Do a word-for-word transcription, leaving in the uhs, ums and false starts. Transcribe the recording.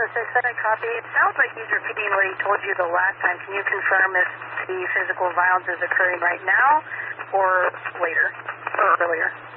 oh six, I copy. It sounds like he's repeating what he told you the last time. Can you confirm if the physical violence is occurring right now or later or earlier?